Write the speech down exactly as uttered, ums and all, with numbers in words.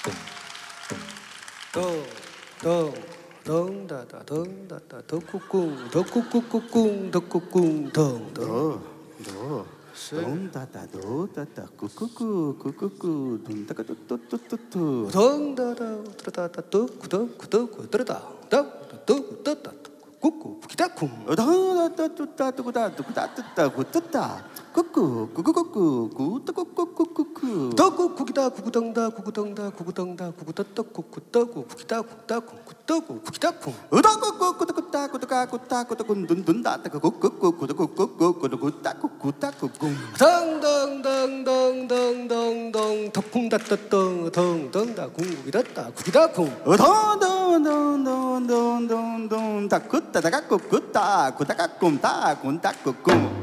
덩덩덩다다 덩다다 덕국궁 덕국국국궁 덕국궁 덩덩 너 덩다다 너다다 꾸꾸꾸 꾸꾸꾸 둔다가 또또또또또 덩다다 드라다다 덕구덕 구덕 구드라다 덕덕덕다다 꾹꾹 기다쿵 덩다다 뚜따 뚜구다 뚜구다 뚜따 구뚜따 꾸꾸 꾸꾸꾸꾸 구뚜꾸꾸꾸꾸꾸 덕국국이다 구구덩다 구구덩다 구구덩다 구구덕덕 구구덕구 구기다 구다쿵 구덕구 구기다쿵 으다꾸꾸꾸꾸꾸따 꾸뚜까 꾸따 꾸뚜꾼 둔둔다 꾸꾸꾸꾸 꾸뚜꾸꾸꾸 꾸뚜꾸따꾸 꾸따꾸꿍 덩덩덩덩덩덩덩 덕쿵다떠덩 덩덩다 궁국이다따 구기다쿵 덩덩덩덩덩덩덩 다 꾸따다가 꾸꾸따 꾸따까꿈따 꾼따꾸꿍